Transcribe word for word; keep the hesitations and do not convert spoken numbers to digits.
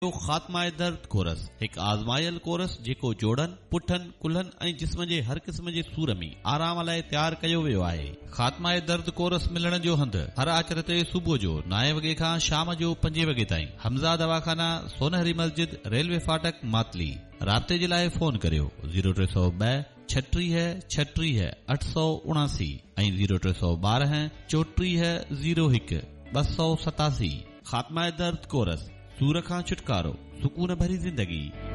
ख़ात्मा दर्द कोरस हिकु आज़मायल कोरस जेको जोड़नि पुठनि कुल्हनि ऐं जिस्म जे हर क़िस्म जे सूर में आराम लाइ तयारु कयो वियो आहे। ख़ात्मा दर्द कोरस मिलण जो हंधि हर आचर ते सुबुह जो नाए वॻे खां शाम जो पंजे वॻे ताईं। हमज़ा दवाखाना, सोनहरी मस्जिद, रेलवे फाटक, मातली। राब्ते जे लाइ फोन करियो ज़ीरो टे सौ ॿ छटीह छटीह अठ सौ उणासी ऐं ज़ीरो टे सौ ॿारहं चोटीह ज़ीरो हिकु ॿ सौ सतासी। ख़ात्मा दर्द कोरस, सूर खां छुटकारो, सुकून भरी ज़िंदगी।